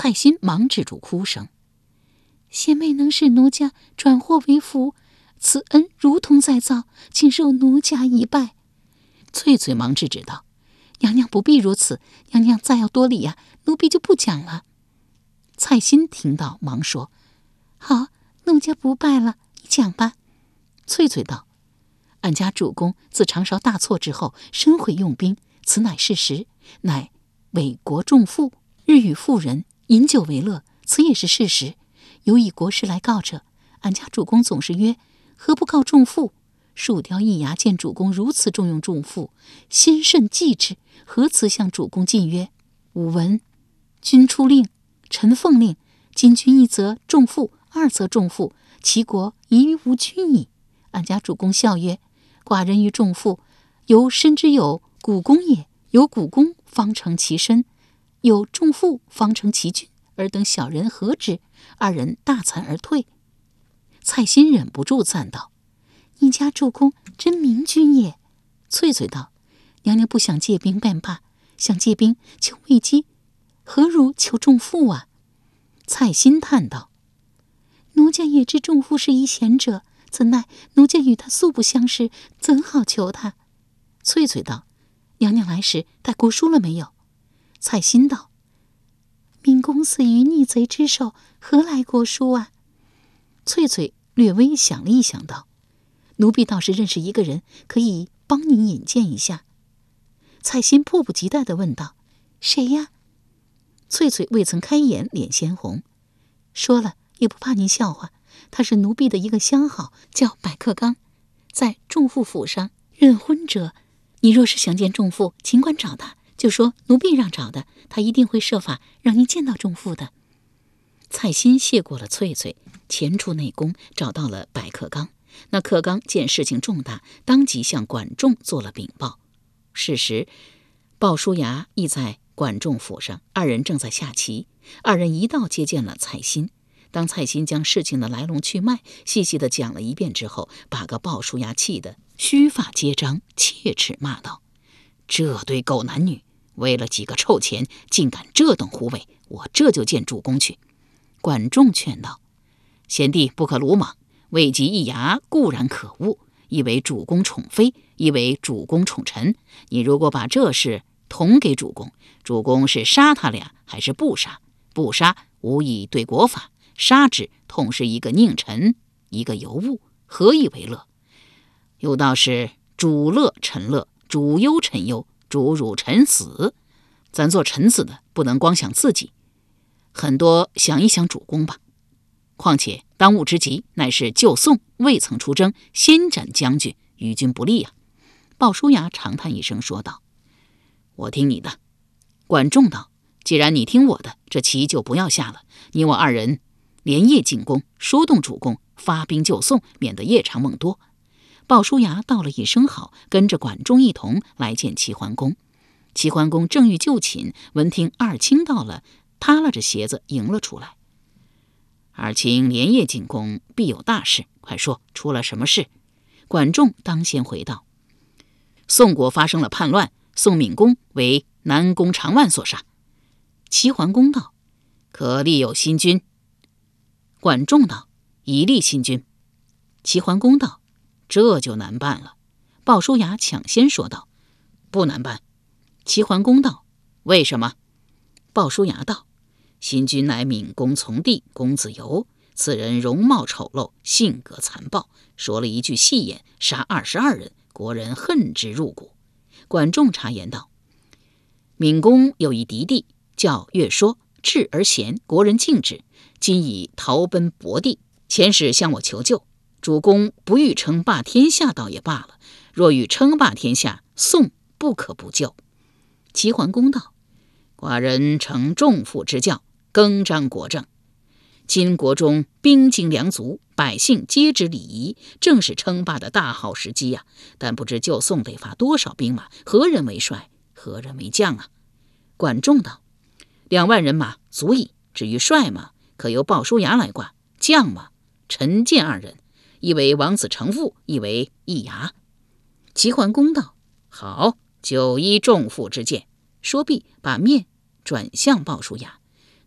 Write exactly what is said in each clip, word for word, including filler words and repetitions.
蔡新忙止住哭声：“贤妹能使奴家转祸为福，此恩如同再造，请受奴家一拜。”翠翠忙制止道：“娘娘不必如此，娘娘再要多礼呀、啊，奴婢就不讲了。”蔡新听到，忙说：“好，奴家不拜了，你讲吧。”翠翠道：“俺家主公自长勺大错之后，深悔用兵，此乃事实，乃为国重负，日与妇人饮酒为乐，此也是事实。有以国事来告者，俺家主公总是曰：何不告重负？树雕一牙见主公如此重用重负，心甚忌之，何辞向主公进曰：吾闻君出令，臣奉令，今君一则重负，二则重负，其国宜于无君矣。俺家主公笑曰：寡人于重负，由深知有古功也，有古功方成其身，有重负方成其君，尔等小人何之？二人大惭而退。蔡新忍不住赞道：你家主公真明君也。翠翠道：娘娘不想借兵便罢，想借兵求魏姬，何如求重负啊？蔡新叹道：奴家也知重负是一贤者，怎奈奴家与他素不相识，怎好求他？翠翠道：娘娘来时带国书了没有？蔡新道：闵公死于逆贼之手，何来国书啊？翠翠略微想了一想道：奴婢倒是认识一个人，可以帮您引荐一下。蔡新迫不及待地问道：谁呀？翠翠未曾开言，脸先红，说了也不怕您笑话，他是奴婢的一个相好，叫百克刚，在仲父府上任婚者。你若是想见仲父，尽管找他，就说奴婢让找的，他一定会设法让您见到仲父的。蔡新谢过了翠翠，前出内宫，找到了百克刚。那克刚见事情重大，当即向管仲做了禀报。是时鲍叔牙亦在管仲府上，二人正在下棋。二人一道接见了蔡新。当蔡新将事情的来龙去脉细细地讲了一遍之后，把个鲍叔牙气得须发皆张，切齿骂道：这对狗男女，为了几个臭钱，竟敢这等胡为，我这就见主公去。管仲劝道：贤弟不可鲁莽，魏及一牙固然可恶，亦为主公宠妃，亦为主公宠臣。你如果把这事同给主公，主公是杀他俩还是不杀？不杀无以对国法，杀之痛是一个佞臣，一个尤物，何以为乐？有道是主乐臣乐，主忧臣忧，主辱臣死。咱做臣子的不能光想自己，很多想一想主公吧。况且当务之急乃是救宋未曾出征，先斩将军，与君不利啊。鲍叔牙长叹一声说道：我听你的。管仲道：既然你听我的，这棋就不要下了，你我二人连夜进宫，说动主公发兵救宋，免得夜长梦多。鲍叔牙道了一声好，跟着管仲一同来见齐桓公。齐桓公正欲就寝，闻听二卿到了，踏拉着鞋子迎了出来。二卿连夜进宫，必有大事，快说出了什么事？管仲当先回道：宋国发生了叛乱，宋闵公为南宫长万所杀。齐桓公道：可立有新君？管仲道：已立新君。齐桓公道：这就难办了。鲍叔牙抢先说道：不难办。齐桓公道：为什么？鲍叔牙道：新君乃闵公从弟公子游，此人容貌丑陋，性格残暴，说了一句戏言，杀二十二人，国人恨之入骨。管仲插言道：闵公有一嫡弟叫乐说，智而贤，国人敬之，今已逃奔博地，前使向我求救。主公不欲称霸天下倒也罢了，若欲称霸天下，宋不可不救。齐桓公道：寡人承仲父之教，更张国政。今国中兵精粮足，百姓皆知礼仪，正是称霸的大好时机呀、啊！但不知救宋得发多少兵马，何人为帅，何人为将啊？管仲道：两万人马足矣。至于帅马，可由鲍叔牙来挂；将马，陈建二人，一为王子成父，一为易牙。齐桓公道：好，就依仲父之见。说毕，把面转向鲍叔牙。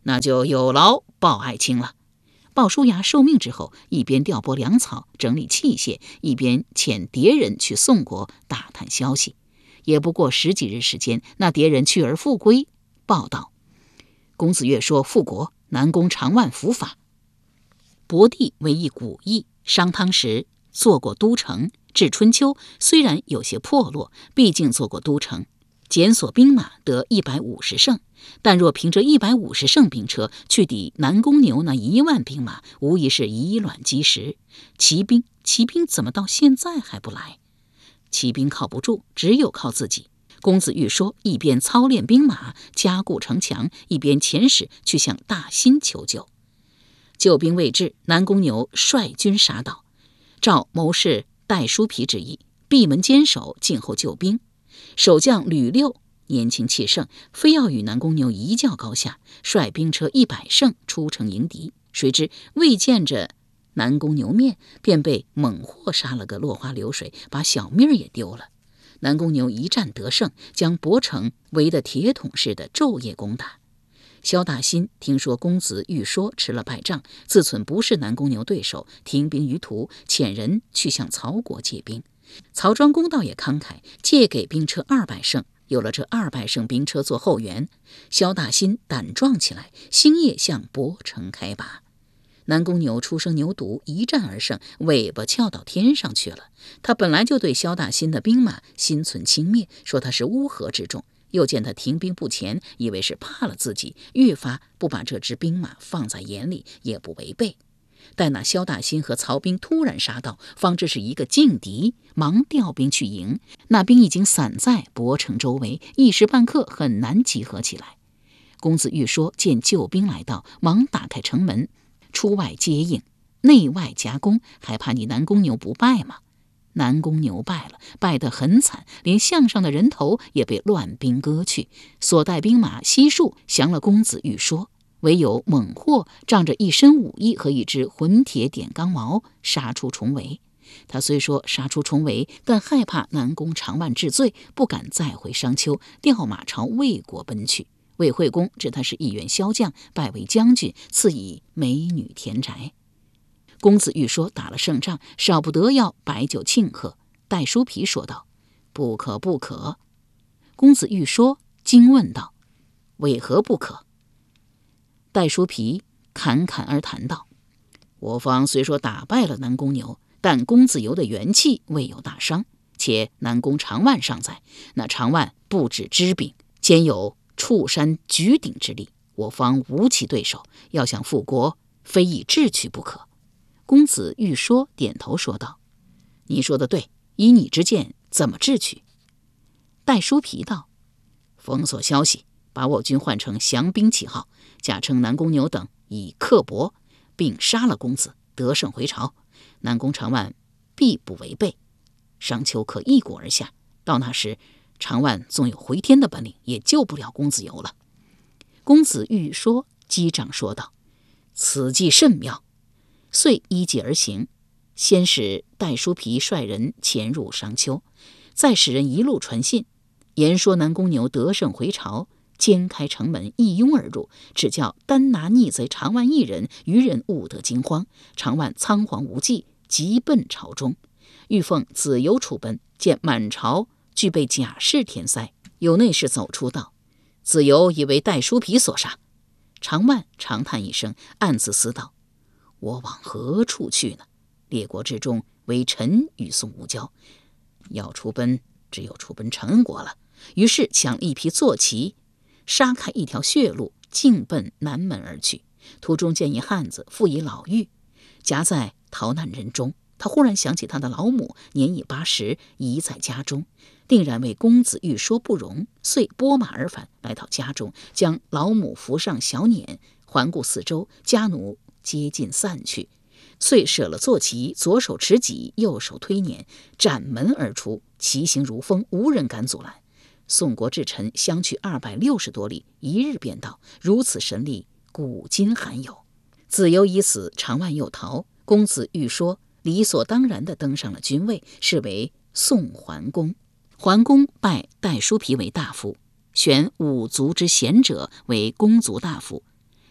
那就有劳鲍爱卿了。鲍叔牙受命之后，一边调拨粮草、整理器械，一边遣谍人去宋国打探消息。也不过十几日时间，那谍人去而复归，报道公子越说复国，南宫长万伏法。伯弟为一古意，商汤时做过都城，至春秋虽然有些破落，毕竟做过都城，检索兵马得一百五十胜，但若凭着一百五十胜兵车去抵南宫牛那一万兵马，无疑是以卵击石。骑兵骑兵怎么到现在还不来？骑兵靠不住，只有靠自己。公子玉说，一边操练兵马，加固城墙，一边遣使去向大辛求救。救兵未至，南宫牛率军杀到，照谋士戴叔皮之意，闭门坚守，静候救兵。守将吕六年轻气盛，非要与南宫牛一较高下，率兵车一百乘出城迎敌。谁知未见着南宫牛面，便被猛货杀了个落花流水，把小命也丢了。南宫牛一战得胜，将博城围得铁桶似的，昼夜攻打。萧大新听说公子玉说吃了败仗，自忖不是南宫牛对手，停兵于途，遣人去向曹国借兵。曹庄公倒也慷慨，借给兵车二百乘。有了这二百乘兵车做后援，萧大新胆壮起来，星夜向博城开拔。南宫牛出生牛犊，一战而胜，尾巴翘到天上去了。他本来就对萧大新的兵马心存轻蔑，说他是乌合之众，又见他停兵不前，以为是怕了自己，愈发不把这支兵马放在眼里，也不违背。但那萧大新和曹兵突然杀到，方知是一个劲敌，忙调兵去迎。那兵已经散在博城周围，一时半刻很难集合起来。公子玉说见救兵来到，忙打开城门，出外接应，内外夹攻，还怕你南宫牛不败吗？南宫牛败了，败得很惨，连项上的人头也被乱兵割去，所带兵马悉数降了公子玉说。唯有猛货仗着一身武艺和一支混铁点钢矛杀出重围。他虽说杀出重围，但害怕南宫长万治罪，不敢再回商丘，调马朝魏国奔去。魏惠公知他是一员骁将，拜为将军，赐以美女田宅。公子玉说打了胜仗，少不得要摆酒庆贺。戴叔皮说道：不可不可。公子玉说惊问道：为何不可？戴叔皮侃侃而谈道：我方虽说打败了南宫牛，但公子游的元气未有大伤，且南宫长万尚在，那长万不止知柄，兼有触山举鼎之力，我方无其对手，要想复国，非以智取不可。公子玉说点头说道：你说的对，以你之见，怎么智取？戴叔皮道：封锁消息，把我军换成降兵旗号，假称南宫牛等以刻薄，并杀了公子，得胜回朝，南宫长万必不违背，商丘可一鼓而下。到那时，长万纵有回天的本领，也救不了公子游了。公子玉说击掌说道：此计甚妙。遂依计而行，先使戴叔皮率人潜入商丘，再使人一路传信，言说南宫牛得胜回朝，揭开城门，一拥而入，只叫单拿逆贼长万一人，余人勿得惊慌。长万仓皇无忌，急奔朝中。欲奉子游出奔，见满朝具备甲士填塞，有内侍走出道：子游以为戴叔皮所杀。长万长叹一声，暗自思道：我往何处去呢？列国之中，唯臣与宋无交，要出奔，只有出奔陈国了。于是抢一匹坐骑，杀开一条血路，径奔南门而去。途中见一汉子负一老妪，夹在逃难人中。他忽然想起他的老母年已八十，遗在家中，定然为公子玉说不容，遂拨马而返，来到家中，将老母扶上小辇，环顾四周，家奴接近散去，遂舍了坐骑，左手持戟，右手推辇，斩门而出，骑行如风，无人敢阻拦。宋国至陈相去二百六十多里，一日便到，如此神力，古今罕有。子游已死，长万又逃，公子玉说理所当然地登上了君位，是为宋桓公。桓公拜戴叔皮为大夫，选五族之贤者为公族大夫，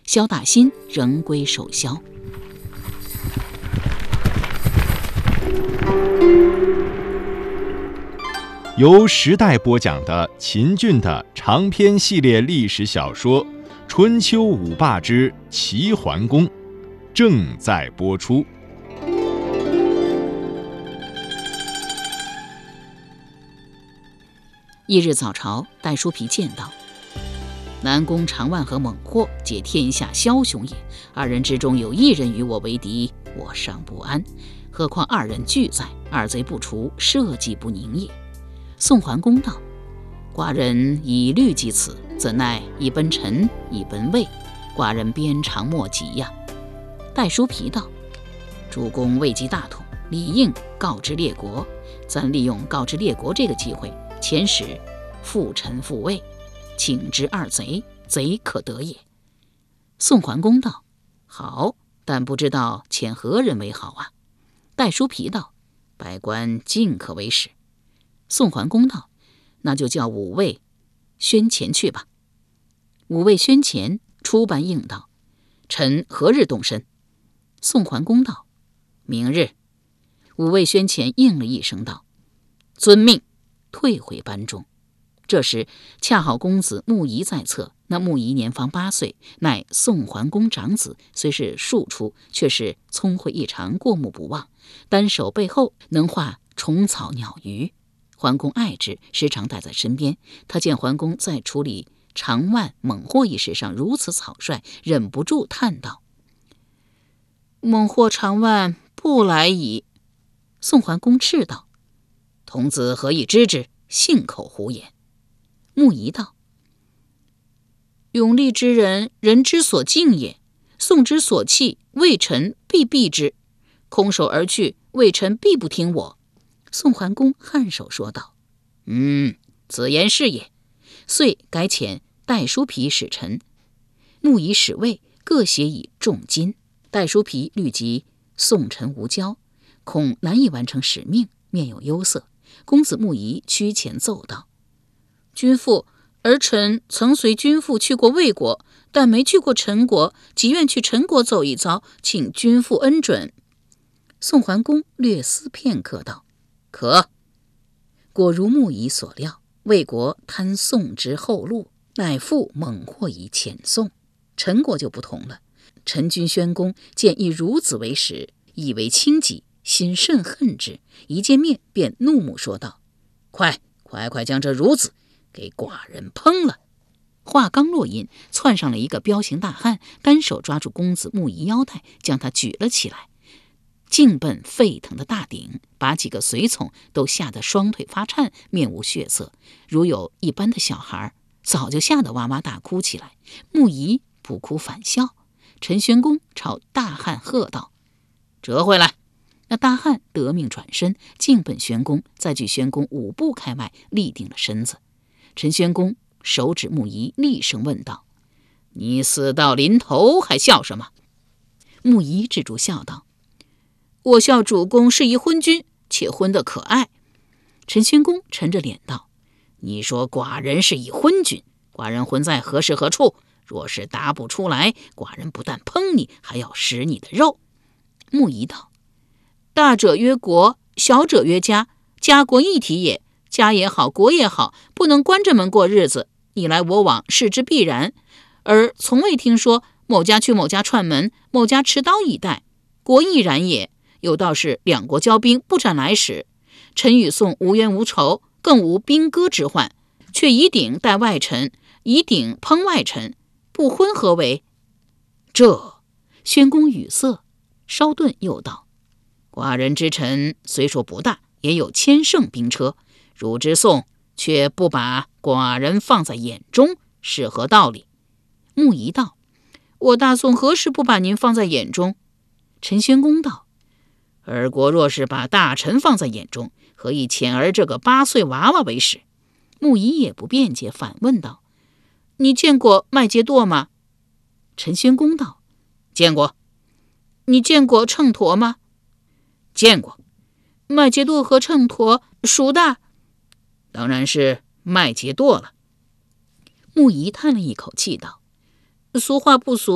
萧大新仍归守萧。 由时代播讲的秦俊的长篇系列历史小说《春秋五霸之齐桓公》正在播出。 一日早朝，戴叔皮见道：南宫长万和猛获皆天下枭雄也，二人之中有一人与我为敌，我尚不安，何况二人俱在，二贼不除，社稷不宁也。宋桓公道：寡人以虑及此，怎奈一奔陈，一奔魏，寡人鞭长莫及呀。戴叔皮道：主公位极大统，理应告知列国，暂利用告知列国这个机会，遣使复陈复魏，请之二贼，贼可得也。宋桓公道：好，但不知道遣何人为好啊。戴叔皮道：百官尽可为使。宋桓公道：那就叫五位宣前去吧。五位宣前出班应道：臣何日动身？宋桓公道：明日。五位宣前应了一声道：遵命，退回班中。这时恰好公子穆仪在侧，那穆仪年方八岁，乃宋桓公长子，虽是庶出，却是聪慧异常，过目不忘，单手背后能画虫草鸟鱼。桓公爱之，时常带在身边。他见桓公在处理长万猛获一事上如此草率，忍不住叹道：猛获长万不来矣。宋桓公斥道：童子何以知之？信口胡言。穆仪道：勇力之人，人之所敬也，宋之所弃，魏臣必避之，空手而去，魏臣必不听我。宋桓公颔首说道：嗯，此言是也。遂改遣戴叔皮使臣，穆仪使魏，各携以重金。戴叔皮虑及宋臣无交，恐难以完成使命，面有忧色。公子穆仪趋前奏道：君父，儿臣曾随君父去过魏国，但没去过陈国，即愿去陈国走一遭，请君父恩准。宋桓公略思片刻道：可。果如穆仪所料，魏国贪宋之后路，乃复猛获以遣宋。陈国就不同了，陈君宣公见以孺子为使，以为轻己，心甚恨之，一见面便怒目说道：快快快将这孺子给寡人烹了。话刚落音，窜上了一个彪形大汉，单手抓住公子穆仪腰带，将他举了起来，径奔沸腾的大鼎，把几个随从都吓得双腿发颤，面无血色。如有一般的小孩，早就吓得哇哇大哭起来。穆仪不哭反笑。陈宣公朝大汉喝道：折回来。那大汉得命转身，径奔宣公，再距宣公五步开外，立定了身子。陈宣公手指穆仪，厉声问道：你死到临头还笑什么？穆仪止住笑道：我笑主公是一昏君，且昏得可爱。陈宣公沉着脸道：你说寡人是一昏君，寡人昏在何时何处？若是答不出来，寡人不但烹你，还要食你的肉。穆仪道：大者曰国，小者曰家，家国一体也，家也好，国也好，不能关着门过日子，你来我往，是之必然。而从未听说某家去某家串门，某家持刀以待，国亦然也。有道是两国交兵，不斩来使。臣与宋无冤无仇，更无兵戈之患，却以鼎待外臣，以鼎烹外臣，不昏何为？这宣公语塞，稍顿又道：寡人之臣虽说不大，也有千乘兵车，汝之宋却不把寡人放在眼中，是何道理？穆仪道：我大宋何时不把您放在眼中？陈宣公道：而国若是把大臣放在眼中，何以遣儿这个八岁娃娃为使？穆仪也不辩解，反问道：你见过麦秸垛吗？陈宣公道：见过。你见过秤砣吗？见过。麦秸垛和秤砣孰大？当然是麦秸垛了。穆仪叹了一口气道：俗话不俗，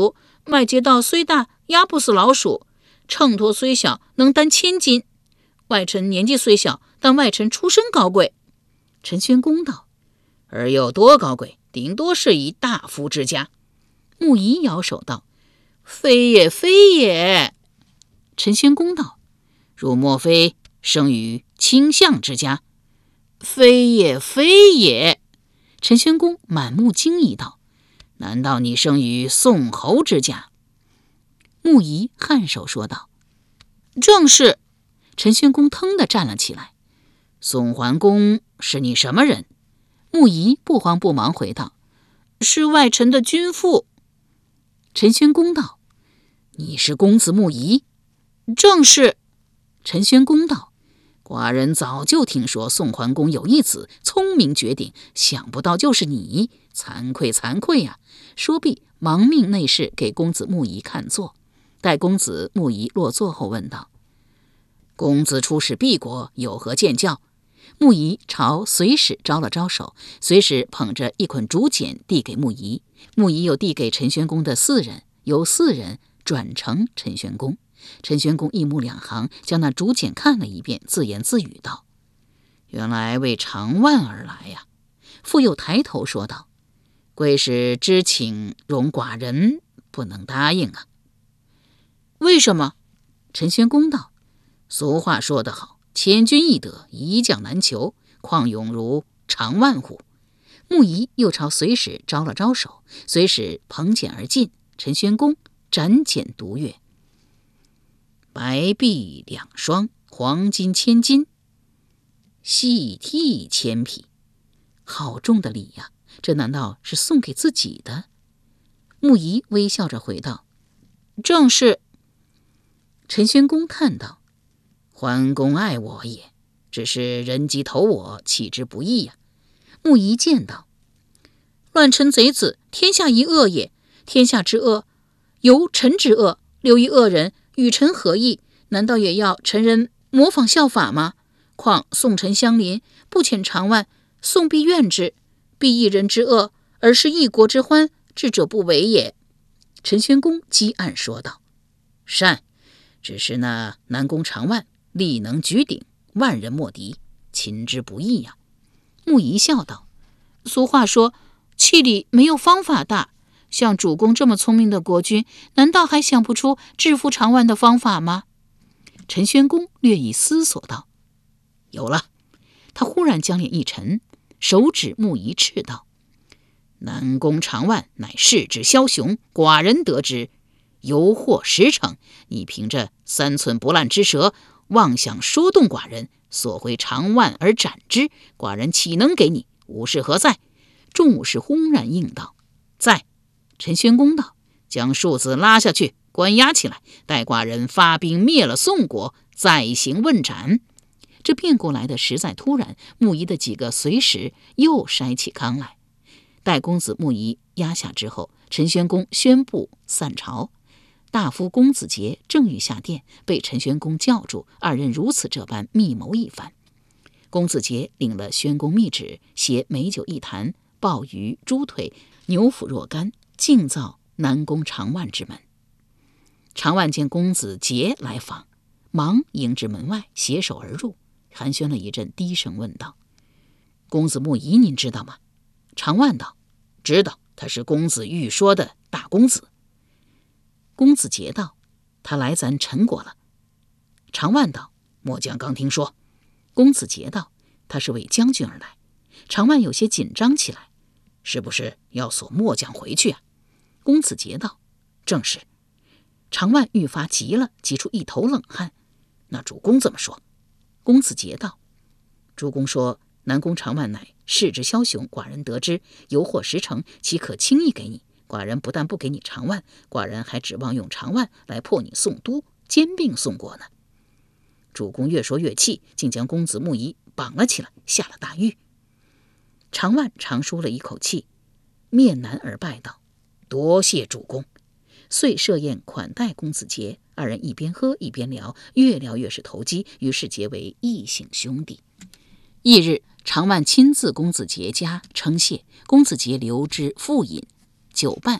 外街道虽大，压不死老鼠；秤砣虽小，能担千斤。外臣年纪虽小，但外臣出身高贵。陈宣公道：而有多高贵？顶多是一大夫之家。穆仪摇手道：非也，非也。陈宣公道：汝莫非生于卿相之家？非也，非也。陈宣公满目惊疑道：难道你生于宋侯之家？穆仪颔首说道：正是。陈宣公腾地站了起来：宋桓公是你什么人？穆仪不慌不忙回道：是外臣的君父。陈宣公道：你是公子穆仪？正是。陈宣公道：寡人早就听说宋桓公有一子，聪明绝顶，想不到就是你，惭愧惭愧呀、啊！说毕，忙命内侍给公子穆仪看座。待公子穆仪落座后，问道：公子出使敝国，有何见教？穆仪朝随使招了招手，随使捧着一捆竹简递给穆仪，穆仪又递给陈宣公的四人，由四人转呈陈宣公。陈宣公一目两行，将那竹简看了一遍，自言自语道：原来为长万而来呀、啊！复又抬头说道：贵使之请容寡人不能答应啊。为什么？陈宣公道：俗话说得好，千军易得，一将难求，况勇如长万乎？穆仪又朝随使招了招手，随使捧简而进。陈宣公展简读阅：白璧两双，黄金千斤，细替千匹。好重的礼呀、啊！这难道是送给自己的？穆仪微笑着回道：正是。陈宣公叹道：桓公爱我也，只是人机投我，弃之不易呀、啊。穆仪见道：乱臣贼子，天下一恶也。天下之恶，由臣之恶，留一恶人，与臣何异？难道也要臣人模仿效法吗？况宋臣相邻，不遣长万，宋必怨之。必一人之恶，而是一国之欢，智者不为也。陈宣公激暗说道：善。只是那南宫长万力能举鼎，万人莫敌，擒之不易呀、啊。穆仪笑道：俗话说，气力没有方法大。像主公这么聪明的国君，难道还想不出制服长万的方法吗？陈宣公略一思索道：有了。他忽然将脸一沉，手指穆仪斥道：南宫长万乃世之枭雄，寡人得知，犹获十成。你凭着三寸不烂之舌，妄想说动寡人，索回长万而斩之，寡人岂能给你？武士何在？众武士轰然应道：在。陈宣公道：将庶子拉下去，关押起来，待寡人发兵灭了宋国，再行问斩。这变过来的实在突然，穆仪的几个随使又筛起糠来。待公子穆仪压下之后，陈宣公宣布散朝。大夫公子杰正欲下殿，被陈宣公叫住，二人如此这般密谋一番。公子杰领了宣公密旨，携美酒一坛，鲍鱼、猪腿、牛腹若干，径造南宫长万之门。长万见公子杰来访，忙迎至门外，携手而入，寒暄了一阵，低声问道：公子穆仪您知道吗？长万道：知道，他是公子欲说的大公子。公子杰道：他来咱陈国了。长万道：末将刚听说。公子杰道：他是为将军而来。长万有些紧张起来：是不是要索末将回去啊？公子杰道：正是。长万愈发急了，急出一头冷汗。那主公怎么说？公子杰道：主公说南宫长万乃世之枭雄，寡人得知，犹获十成，岂可轻易给你？寡人不但不给你长万，寡人还指望用长万来破你宋都，兼并宋国呢。主公越说越气，竟将公子穆仪绑了起来，下了大狱。长万长舒了一口气，面南而拜道：多谢主公。遂设宴款待公子杰，二人一边喝一边聊，越聊越是投机，于是结为异姓兄弟。翌日，长万亲自公子杰家称谢，公子杰留之复饮。酒半，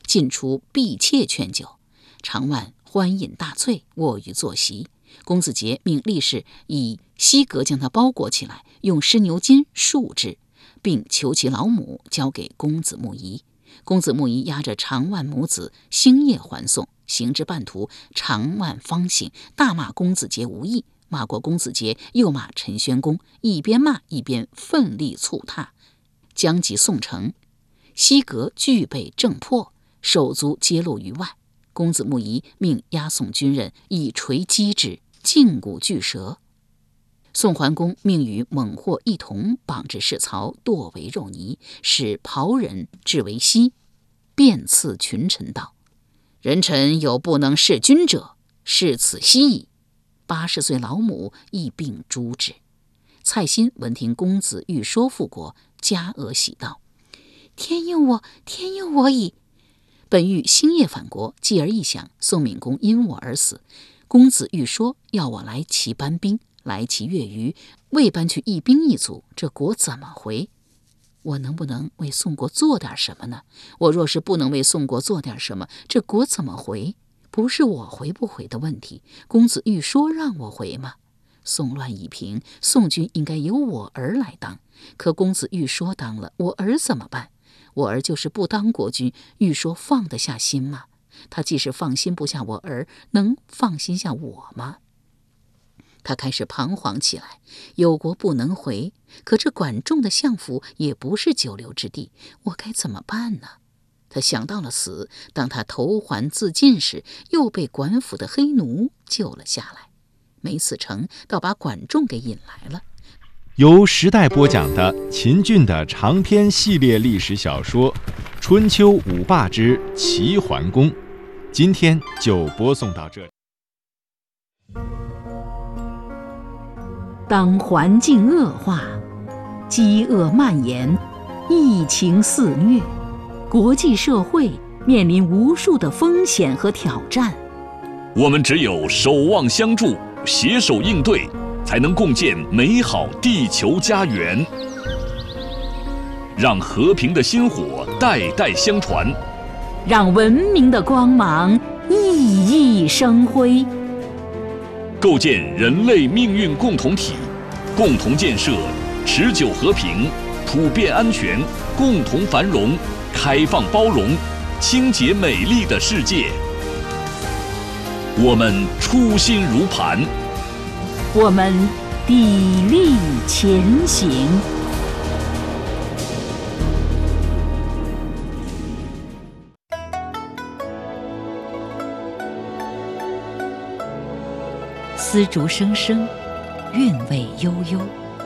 进出婢妾劝酒。常万欢饮大醉，卧于坐席。公子杰命力士以锡革将他包裹起来，用湿牛筋束之，并求其老母交给公子木仪。公子木仪押着常万母子星夜还送，行至半途，常万方醒，大骂公子杰无义。骂过公子杰，又骂陈宣公，一边骂一边奋力促踏，将及宋城，锡革俱被挣破，手足皆露于外。公子木仪命押送军人以锤击之，胫骨俱折。宋桓公命与猛获一同绑至市曹，剁为肉泥，使袍人置为锡，便赐群臣道：人臣有不能弑君者，是此锡矣。八十岁老母亦并诛之。蔡新闻听公子欲说复国，加额喜道：天佑我，天佑我矣！本欲星夜返国，继而一想，宋闵公因我而死，公子欲说要我来齐班兵，来齐越余，未搬去一兵一卒，这国怎么回？我能不能为宋国做点什么呢？我若是不能为宋国做点什么，这国怎么回？不是我回不回的问题，公子欲说让我回吗？宋乱已平，宋军应该由我儿来当，可公子欲说当了，我儿怎么办？我儿就是不当国君，欲说放得下心吗？他既是放心不下我儿，能放心下我吗？他开始彷徨起来，有国不能回，可这管仲的相府也不是久留之地，我该怎么办呢？他想到了死，当他投环自尽时，又被管府的黑奴救了下来，没死成，倒把管仲给引来了。 由时代播讲的秦俊的长篇系列历史小说《春秋五霸之齐桓公》，今天就播送到这里。 当环境恶化，饥饿蔓延，疫情肆虐，国际社会面临无数的风险和挑战。 我们只有守望相助，携手应对，才能共建美好地球家园，让和平的薪火代代相传， 让文明的光芒熠熠生辉， 构建人类命运共同体，共同建设持久和平、普遍安全、共同繁荣、开放包容、清洁美丽的世界。我们初心如磐， 我们砥砺前行。丝竹声声，韵味悠悠，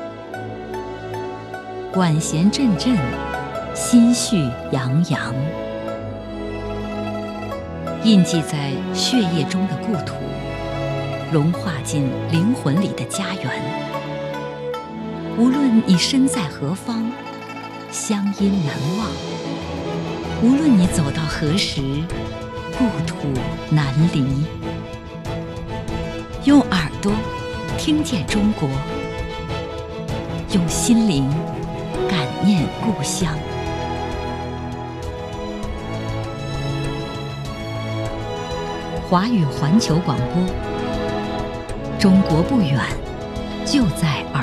管弦阵阵，心绪洋洋。印记在血液中的故土，融化进灵魂里的家园。无论你身在何方，乡音难忘；无论你走到何时，故土难离。用耳朵听见中国，用心灵感念故乡。华语环球广播，中国不远，就在耳